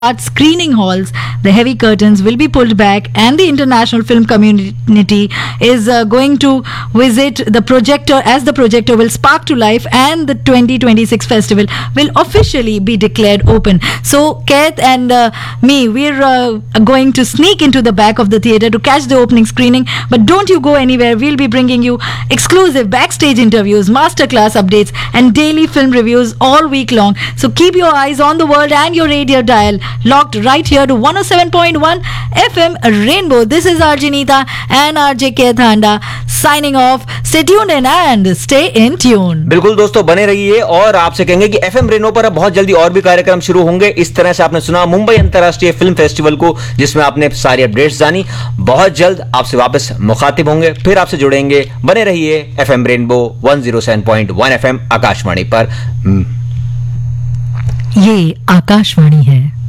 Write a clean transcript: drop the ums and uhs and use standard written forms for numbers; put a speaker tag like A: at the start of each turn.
A: screening halls, the heavy curtains will be pulled back, and the international film community is going to visit the projector, as the projector will spark to life, and the 2026 festival will officially be declared open. So Kaith and me, we're going to sneak into the back of the theater to catch the opening screening, but don't you go anywhere. We'll be bringing you exclusive backstage interviews, masterclass updates, and daily film reviews all week long. So keep your eyes on the world and your radio dial locked right here to 107.1 FM Rainbow. This is RJ Neeta and RJ Kaith Handa signing off. Stay tuned in and stay in tune.
B: बिल्कुल दोस्तों, बने रहिए और आपसे कहेंगे कि FM rainbow पर अब बहुत जल्दी और भी कार्यक्रम शुरू होंगे. इस तरह से आपने सुना मुंबई अंतर्राष्ट्रीय फिल्म फेस्टिवल को, जिसमें आपने सारी अपडेट्स जानी. बहुत जल्द आपसे वापस मुखातिब होंगे, फिर आपसे जुड़ेंगे. बने रहिए एफएम रेनबो 107.1 FM आकाशवाणी पर.
A: ये आकाशवाणी है.